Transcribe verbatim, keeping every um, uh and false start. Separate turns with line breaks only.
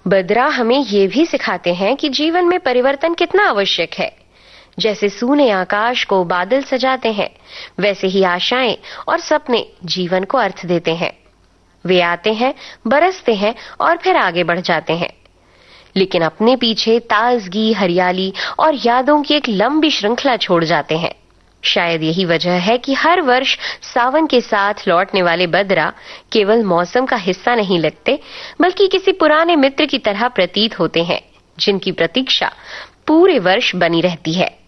बदरा हमें ये भी सिखाते हैं कि जीवन में परिवर्तन कितना आवश्यक है। जैसे सूने आकाश को बादल सजाते हैं, वैसे ही आशाएं और सपने जीवन को अर्थ देते हैं। वे आते हैं, बरसते हैं और फिर आगे बढ़ जाते हैं, लेकिन अपने पीछे ताजगी, हरियाली और यादों की एक लंबी श्रृंखला छोड़ जाते हैं। शायद यही वजह है कि हर वर्ष सावन के साथ लौटने वाले बदरा केवल मौसम का हिस्सा नहीं लगते, बल्कि किसी पुराने मित्र की तरह प्रतीत होते हैं, जिनकी प्रतीक्षा पूरे वर्ष बनी रहती है।